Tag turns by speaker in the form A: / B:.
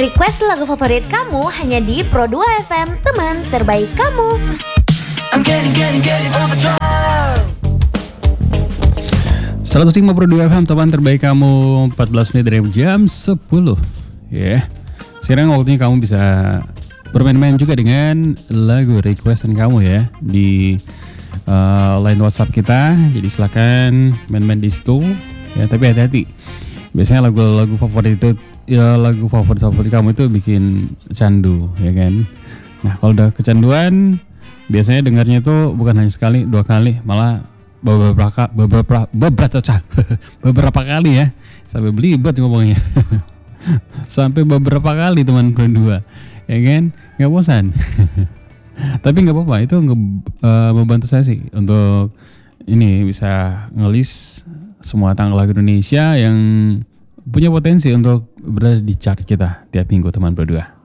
A: Request lagu favorit kamu hanya di Pro 2 FM, teman terbaik kamu. I'm getting overdrive.
B: 105 Pro 2 FM, teman terbaik kamu. 14 menit dari jam 10. Ya. Sekarang waktunya kamu bisa bermain-main juga dengan lagu requestan kamu ya di line WhatsApp kita. Jadi silakan main-main di situ ya, tapi hati-hati. Biasanya lagu-lagu favorit itu ya, lagu favorit kamu itu bikin candu ya kan. Nah, kalau udah kecanduan biasanya dengarnya itu bukan hanya sekali, 2 kali, malah beberapa kali ya. Sampai belibet ngomongnya. Sampai beberapa kali teman berdua. Ya kan? Gak bosan. Tapi gak apa-apa, itu membantu saya sih untuk ini bisa ngelis semua tanggal lagu Indonesia yang punya potensi untuk berada di chart kita tiap minggu teman berdua.